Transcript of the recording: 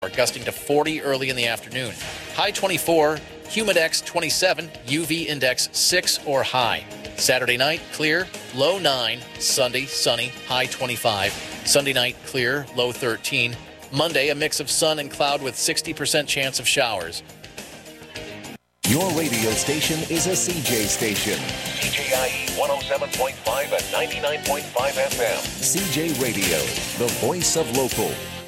gusting to 40 early in the afternoon. High 24, Humidex 27, UV index 6 or high. Saturday night, clear, low 9. Sunday, sunny, high 25. Sunday night, clear, low 13. Monday, a mix of sun and cloud with 60% chance of showers. Your radio station is a CJ station. CJIE 107.5 and 99.5 FM. CJ Radio, the voice of local.